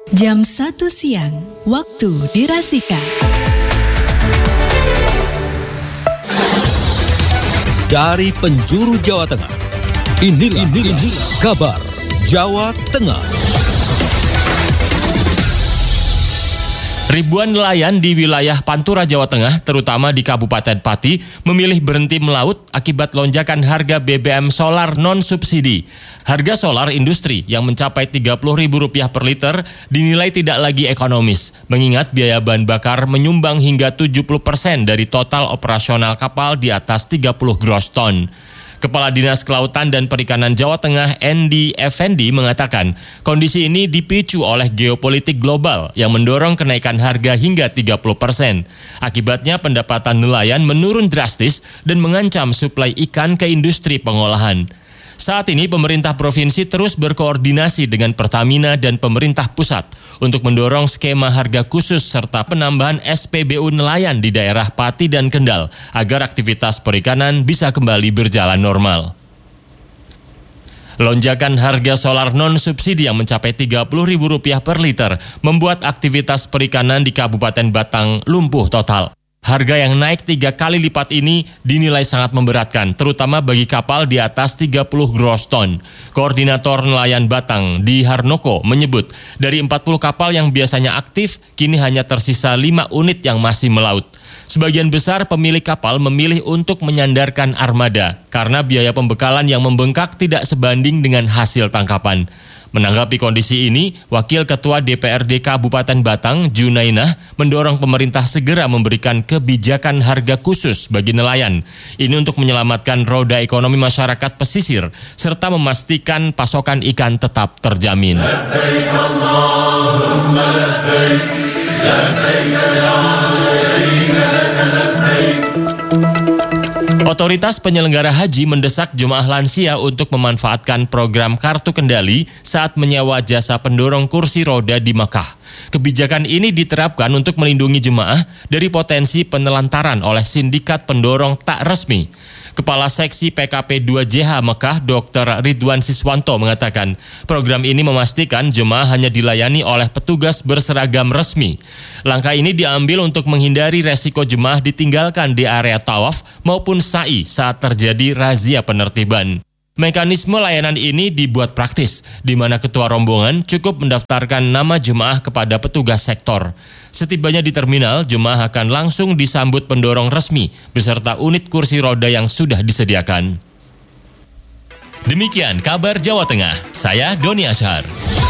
Jam 1 siang, waktu di Rasika. Dari penjuru Jawa Tengah, inilah kabar Jawa Tengah. Ribuan nelayan di wilayah Pantura, Jawa Tengah, terutama di Kabupaten Pati, memilih berhenti melaut akibat lonjakan harga BBM solar non-subsidi. Harga solar industri yang mencapai Rp30.000 per liter dinilai tidak lagi ekonomis, mengingat biaya bahan bakar menyumbang hingga 70% dari total operasional kapal di atas 30 gross ton. Kepala Dinas Kelautan dan Perikanan Jawa Tengah, Endi Effendi, mengatakan kondisi ini dipicu oleh geopolitik global yang mendorong kenaikan harga hingga 30%. Akibatnya pendapatan nelayan menurun drastis dan mengancam suplai ikan ke industri pengolahan. Saat ini pemerintah provinsi terus berkoordinasi dengan Pertamina dan pemerintah pusat untuk mendorong skema harga khusus serta penambahan SPBU nelayan di daerah Pati dan Kendal agar aktivitas perikanan bisa kembali berjalan normal. Lonjakan harga solar non-subsidi yang mencapai Rp30.000 per liter membuat aktivitas perikanan di Kabupaten Batang lumpuh total. Harga yang naik 3 kali lipat ini dinilai sangat memberatkan, terutama bagi kapal di atas 30 gross ton. Koordinator nelayan Batang di Harnoko menyebut, dari 40 kapal yang biasanya aktif, kini hanya tersisa 5 unit yang masih melaut. Sebagian besar pemilik kapal memilih untuk menyandarkan armada, karena biaya pembekalan yang membengkak tidak sebanding dengan hasil tangkapan. Menanggapi kondisi ini, Wakil Ketua DPRD Kabupaten Batang, Junainah, mendorong pemerintah segera memberikan kebijakan harga khusus bagi nelayan. Ini untuk menyelamatkan roda ekonomi masyarakat pesisir, serta memastikan pasokan ikan tetap terjamin. Otoritas penyelenggara haji mendesak jemaah lansia untuk memanfaatkan program kartu kendali saat menyewa jasa pendorong kursi roda di Mekah. Kebijakan ini diterapkan untuk melindungi jemaah dari potensi penelantaran oleh sindikat pendorong tak resmi. Kepala Seksi PKP 2JH Mekah, Dr. Ridwan Siswanto mengatakan, program ini memastikan jemaah hanya dilayani oleh petugas berseragam resmi. Langkah ini diambil untuk menghindari resiko jemaah ditinggalkan di area tawaf maupun sa'i saat terjadi razia penertiban. Mekanisme layanan ini dibuat praktis, di mana ketua rombongan cukup mendaftarkan nama jemaah kepada petugas sektor. Setibanya di terminal, jemaah akan langsung disambut pendorong resmi beserta unit kursi roda yang sudah disediakan. Demikian kabar Jawa Tengah, saya Doni Ashar.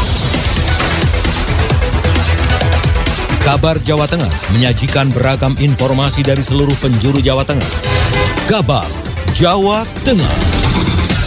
Kabar Jawa Tengah menyajikan beragam informasi dari seluruh penjuru Jawa Tengah. Kabar Jawa Tengah.